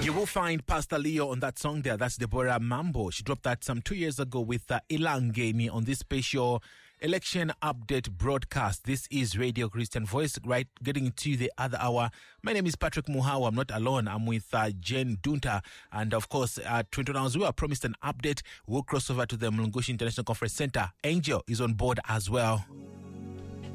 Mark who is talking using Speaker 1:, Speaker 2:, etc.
Speaker 1: You will find Pastor Leo on that song there. That's Deborah Mambo. She dropped that some 2 years ago with Ilangeni on this special election update broadcast. This is Radio Christian Voice, right? Getting into the other hour. My name is Patrick Muhawa. I'm not alone. I'm with Jen Dunta. And of course, at 21 hours, we were promised an update. We'll cross over to the Mlungushi International Conference Center. Angel is on board as well.